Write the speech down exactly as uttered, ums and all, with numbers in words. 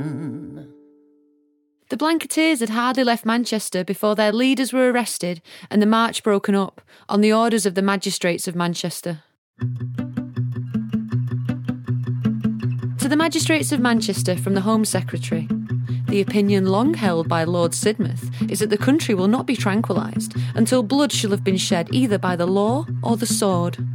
The Blanketeers had hardly left Manchester before their leaders were arrested and the march broken up on the orders of the magistrates of Manchester. To the magistrates of Manchester from the Home Secretary, the opinion long held by Lord Sidmouth is that the country will not be tranquillised until blood shall have been shed either by the law or the sword.